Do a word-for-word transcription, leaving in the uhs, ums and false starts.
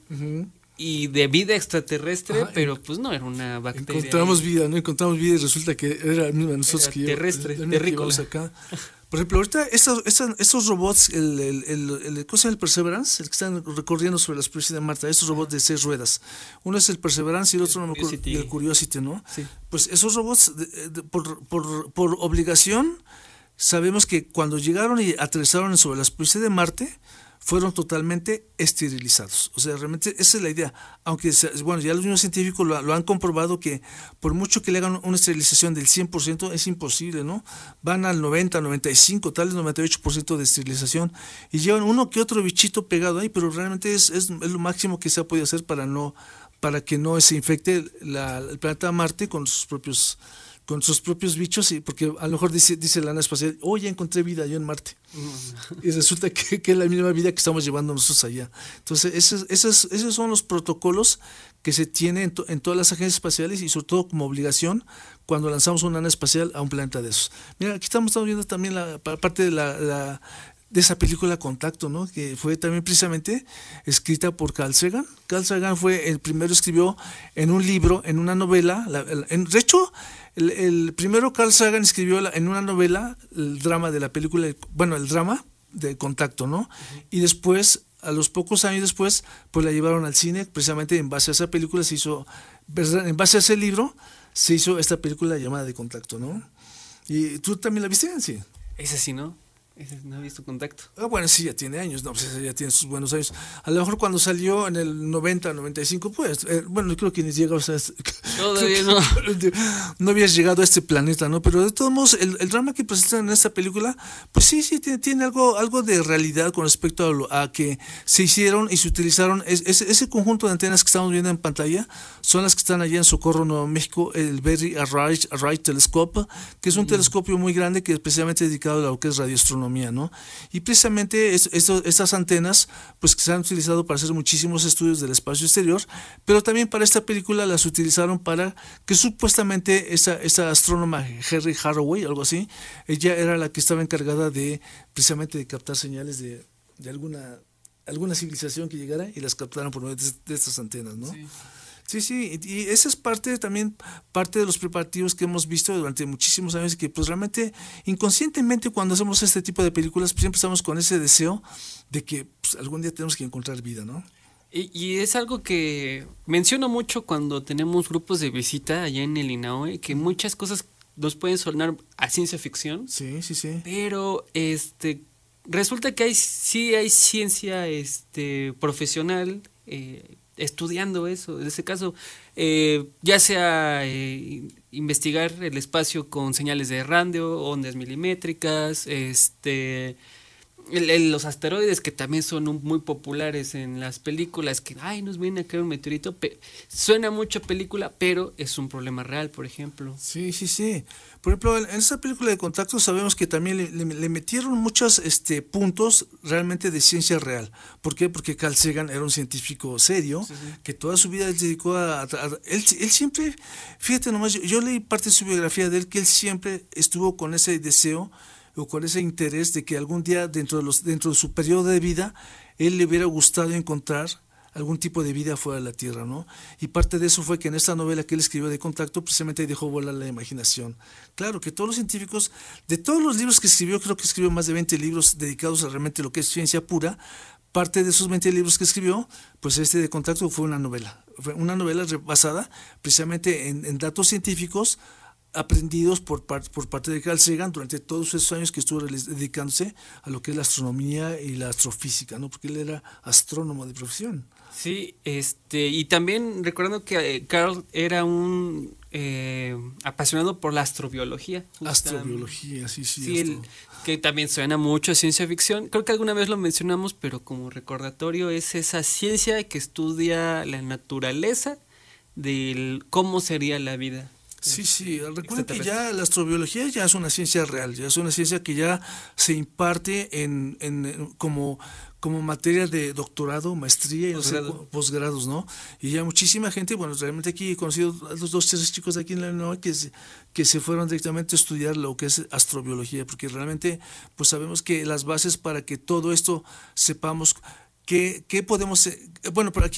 Uh-huh. Y de vida extraterrestre, Ajá, pero pues no era una bacteria. Encontramos vida, ¿no? Encontramos vida y resulta que era la misma nosotros Era que terrestre, llevamos, terrícola. acá. Por ejemplo, ahorita estos, estos, estos robots, el, el, el, el, ¿cómo se llama el Perseverance? El que están recorriendo sobre la superficie de Marte, estos robots de seis ruedas. Uno es el Perseverance y el otro, no me acuerdo, el Curiosity, ¿no? Sí. Pues esos robots, de, de, por, por, por obligación, sabemos que cuando llegaron y aterrizaron sobre la superficie de Marte, fueron totalmente esterilizados. O sea, realmente esa es la idea. Aunque, bueno, ya los mismos científicos lo, lo han comprobado que por mucho que le hagan una esterilización del cien por ciento es imposible, ¿no? Van al noventa, noventa y cinco, tal vez noventa y ocho por ciento de esterilización y llevan uno que otro bichito pegado ahí, pero realmente es, es, es lo máximo que se ha podido hacer para, no, para que no se infecte la, el planeta Marte con sus propios con sus propios bichos, y porque a lo mejor dice, dice la nave espacial, oh, ya encontré vida yo en Marte. Mm. Y resulta que, que es la misma vida que estamos llevando nosotros allá. Entonces, esos, esos, esos son los protocolos que se tienen en, to, en todas las agencias espaciales y sobre todo como obligación cuando lanzamos una nave espacial a un planeta de esos. Mira, aquí estamos, estamos viendo también la parte de la, la de esa película Contacto, ¿no? Que fue también precisamente escrita por Carl Sagan. Carl Sagan fue el primero, escribió en un libro, en una novela, la, en, de hecho, el, el primero Carl Sagan escribió la, en una novela el drama de la película, bueno, el drama de Contacto, ¿no? Uh-huh. Y después, a los pocos años después, pues la llevaron al cine, precisamente en base a esa película se hizo, en base a ese libro, se hizo esta película llamada de Contacto, ¿no? ¿Y tú también la viste, sí? Ese sí, ¿no? No he visto Contacto. Ah, bueno, sí, ya tiene años, no, pues ya tiene sus buenos años. A lo mejor cuando salió en el noventa, noventa y cinco, pues, eh, bueno, creo que ni llegó, o sea, todavía no. No habías llegado a este planeta, ¿no? Pero de todos modos, el, el drama que presentan en esta película, pues sí, sí, tiene, tiene algo, algo de realidad con respecto a, lo, a que se hicieron y se utilizaron, es, es, ese conjunto de antenas que estamos viendo en pantalla, son las que están allá en Socorro, Nuevo México, el Very Array, Array Telescope, que es un mm. telescopio muy grande que es precisamente dedicado a lo que es radioastronomía, ¿no? Y precisamente es, esto, estas antenas pues que se han utilizado para hacer muchísimos estudios del espacio exterior, pero también para esta película las utilizaron para que supuestamente esa, esa astrónoma Harry Haraway, algo así, ella era la que estaba encargada de precisamente de captar señales de, de alguna, alguna civilización que llegara y las captaran por medio de, de estas antenas, ¿no? Sí. Sí, sí, y esa es parte también, parte de los preparativos que hemos visto durante muchísimos años, que pues realmente inconscientemente cuando hacemos este tipo de películas pues siempre estamos con ese deseo de que pues, algún día tenemos que encontrar vida, ¿no? Y, y es algo que menciono mucho cuando tenemos grupos de visita allá en el INAOE, que muchas cosas nos pueden sonar a ciencia ficción. Sí, sí, sí. Pero este resulta que hay sí hay ciencia este profesional eh, estudiando eso. En ese caso, eh, ya sea eh, investigar el espacio con señales de radio, ondas milimétricas, este, el, el, los asteroides que también son un, muy populares en las películas, que ay nos viene a caer un meteorito, pe suena mucho a película, pero es un problema real, por ejemplo. Sí, sí, sí. Por ejemplo, en esa película de Contacto sabemos que también le, le, le metieron muchos este, puntos realmente de ciencia real. ¿Por qué? Porque Carl Sagan era un científico serio, sí, sí. que toda su vida él dedicó a... a, a él, él siempre, fíjate nomás, yo, yo leí parte de su biografía de él, que él siempre estuvo con ese deseo o con ese interés de que algún día dentro de, los, dentro de su periodo de vida, él le hubiera gustado encontrar algún tipo de vida fuera de la Tierra, ¿no? Y parte de eso fue que en esta novela que él escribió de Contacto, precisamente dejó volar la imaginación. Claro que todos los científicos, de todos los libros que escribió, creo que escribió más de veinte libros dedicados a realmente lo que es ciencia pura, parte de esos veinte libros que escribió, pues este de Contacto fue una novela, fue una novela basada precisamente en, en datos científicos aprendidos por, par, por parte de Carl Sagan durante todos esos años que estuvo dedicándose a lo que es la astronomía y la astrofísica, ¿no? Porque él era astrónomo de profesión. Sí, este, y también recordando que eh, Carl era un eh, apasionado por la astrobiología. Astrobiología, sí, sí. Sí, el, que también suena mucho a ciencia ficción. Creo que alguna vez lo mencionamos, pero como recordatorio es esa ciencia que estudia la naturaleza de cómo sería la vida. Sí, sí, recuerden que ya la astrobiología ya es una ciencia real, ya es una ciencia que ya se imparte en, en, en como, como materia de doctorado, maestría y Posgrado. no sé, posgrados, ¿no? Y ya muchísima gente, bueno, realmente aquí he conocido a los dos, tres chicos de aquí en la UNAM que se, que se fueron directamente a estudiar lo que es astrobiología, porque realmente pues sabemos que las bases para que todo esto sepamos qué, qué podemos, bueno, por aquí